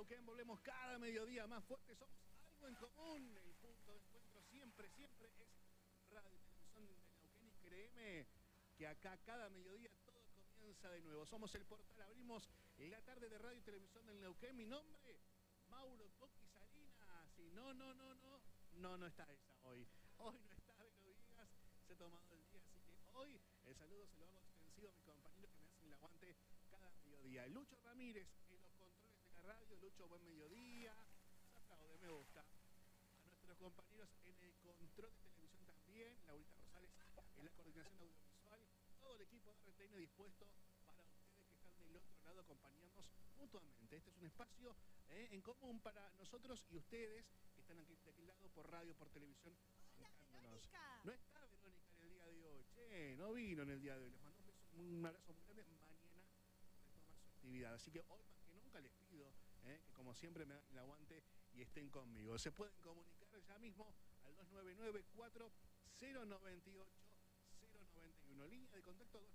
Neuquén, volvemos cada mediodía más fuerte. Somos algo en común. El punto de encuentro siempre es Radio y Televisión de Neuquén. Y créeme que acá cada mediodía todo comienza de nuevo. Somos el portal, abrimos la tarde de Radio y Televisión del Neuquén. Mi nombre, Mauro Toki Salinas. Y no está esa hoy. Hoy no está Vero Díaz, se ha tomado el día, así que hoy el saludo se lo hago extensivo a mis compañeros que me hacen el aguante cada mediodía. Lucho Ramírez en los controles de la radio. Lucho, buen mediodía. Se aplaude, me gusta. A nuestros compañeros en el control de televisión también, Laurita Rosales en la coordinación audiovisual, todo el equipo de RTN dispuesto para ustedes que están del otro lado acompañándonos mutuamente. Este es un espacio en común para nosotros y ustedes que están aquí de aquel lado por radio, por televisión. No está Verónica en el día de hoy, no vino en el día de hoy. Les mando un beso, un abrazo muy grande. Mañana retoma su actividad. Así que hoy más que nunca les pido que como siempre me hagan el aguante y estén conmigo. Se pueden comunicar ya mismo al 299-4098-091. Línea de contacto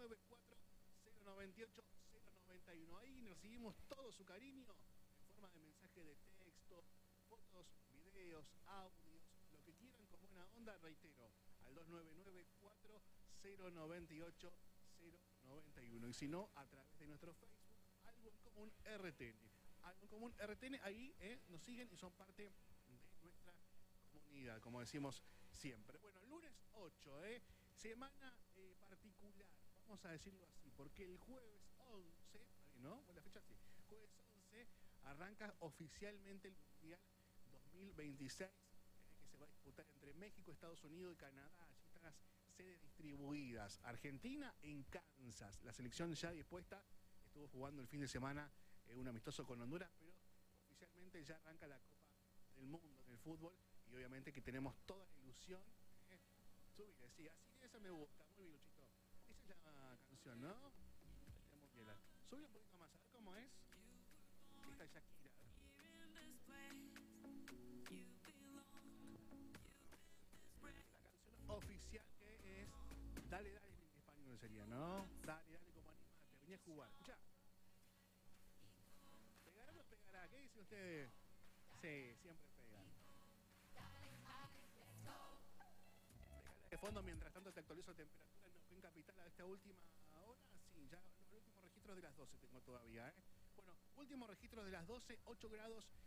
299-4098-091. Ahí recibimos todo su cariño en forma de mensaje de texto, fotos, videos, audios, lo que quieran con buena onda, reitero, al 299-4098-091. Y si no, a través de nuestro Facebook, Algo en Común RTN. Algo en Común RTN, ahí nos siguen y son parte de nuestra comunidad, como decimos siempre. Bueno, lunes 8, semana particular, vamos a decirlo así, porque el jueves 11, ¿no? La fecha sí, jueves 11 arranca oficialmente el Mundial 2026, que se va a disputar entre México, Estados Unidos y Canadá. Allí están las sedes distribuidas. Argentina en Kansas, la selección ya dispuesta, estuvo jugando el fin de semana un amistoso con Honduras, pero oficialmente ya arranca la Copa del Mundo del fútbol y obviamente que tenemos toda la ilusión. Subir, sí, así que esa me gusta, muy bien, Luchito. Esa es la canción, ¿no? Subir un poquito más, a ver cómo es. Esta es Shakira. La canción oficial que es Dale, dale en español sería, ¿no? Dale, dale como animate, venía a jugar. Escuchá. ¿Pegará o no pegará? ¿Qué dicen ustedes? Sí, siempre pegan. De fondo, mientras tanto te actualizo la temperatura en Neuquén Capital a esta última hora. Sí, ya los últimos registros de las 12 tengo todavía. Bueno, últimos registros de las 12, 8 grados